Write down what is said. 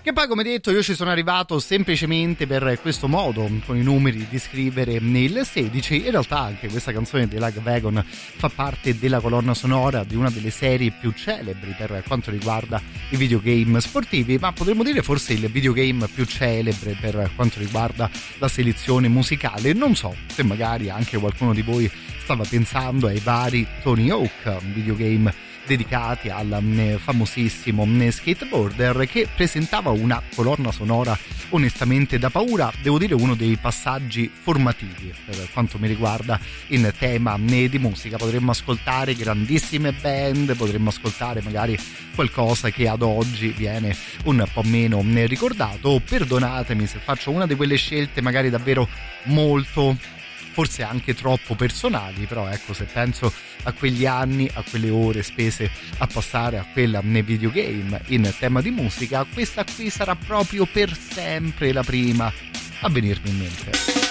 Che poi, come detto, io ci sono arrivato semplicemente per questo modo, con i numeri, di scrivere il 16. In realtà anche questa canzone di Lagwagon fa parte della colonna sonora di una delle serie più celebri per quanto riguarda i videogame sportivi, ma potremmo dire forse il videogame più celebre per quanto riguarda la selezione musicale. Non so se magari anche qualcuno di voi stava pensando ai vari Tony Hawk, videogame dedicati al famosissimo skateboarder, che presentava una colonna sonora onestamente da paura. Devo dire uno dei passaggi formativi per quanto mi riguarda in tema di musica. Potremmo ascoltare grandissime band, potremmo ascoltare magari qualcosa che ad oggi viene un po' meno ricordato. Perdonatemi se faccio una di quelle scelte magari davvero molto, forse anche troppo personali, però ecco, se penso a quegli anni, a quelle ore spese a passare a quella nei videogame in tema di musica, questa qui sarà proprio per sempre la prima a venirmi in mente.